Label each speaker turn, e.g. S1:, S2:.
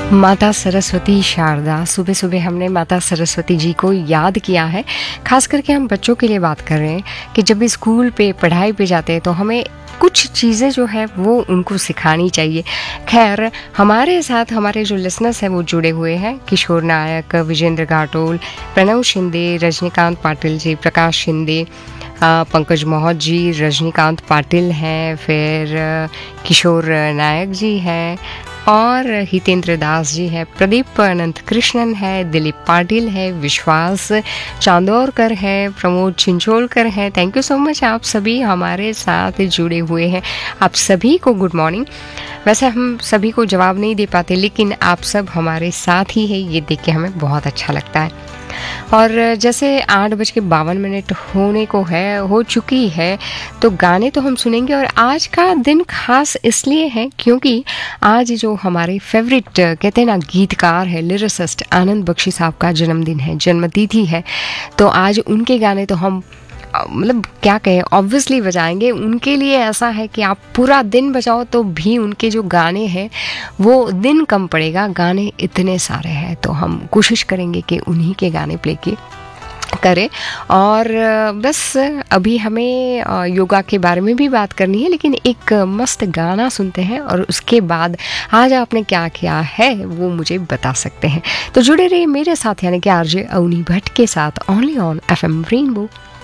S1: माता सरस्वती शारदा, सुबह सुबह हमने माता सरस्वती जी को याद किया है। खास करके हम बच्चों के लिए बात कर रहे हैं कि जब भी स्कूल पे पढ़ाई पे जाते हैं तो हमें कुछ चीज़ें जो है वो उनको सिखानी चाहिए। खैर, हमारे साथ हमारे जो लिसनर्स हैं वो जुड़े हुए हैं। किशोर नायक, विजेंद्र घाटोल, प्रणव शिंदे, रजनीकांत पाटिल जी, प्रकाश शिंदे, पंकज मोहत जी, रजनीकांत पाटिल हैं, फिर किशोर नायक जी हैं और हितेंद्र दास जी है, प्रदीप अनंत कृष्णन है, दिलीप पाटिल है, विश्वास चांदोरकर है, प्रमोद चिंचोलकर है। थैंक यू सो मच, आप सभी हमारे साथ जुड़े हुए हैं। आप सभी को गुड मॉर्निंग। वैसे हम सभी को जवाब नहीं दे पाते, लेकिन आप सब हमारे साथ ही है, ये देख के हमें बहुत अच्छा लगता है। और जैसे 8:52 होने को हो चुकी है, तो गाने तो हम सुनेंगे। और आज का दिन खास इसलिए है क्योंकि आज जो हमारे फेवरेट कहते हैं ना गीतकार है, लिरिसिस्ट आनंद बख्शी साहब का जन्मदिन है, जन्मतिथि है। तो आज उनके गाने तो हम मतलब क्या कहें, ऑब्वियसली बजाएंगे। उनके लिए ऐसा है कि आप पूरा दिन बजाओ तो भी उनके जो गाने हैं वो दिन कम पड़ेगा, गाने इतने सारे हैं। तो हम कोशिश करेंगे कि उन्हीं के गाने प्ले करें। और बस अभी हमें योगा के बारे में भी बात करनी है, लेकिन एक मस्त गाना सुनते हैं और उसके बाद आज आपने क्या किया है वो मुझे बता सकते हैं। तो जुड़े रहिए मेरे साथ, यानी कि आरजे अवनी भट्ट के साथ, ओनली ऑन FM रेनबो।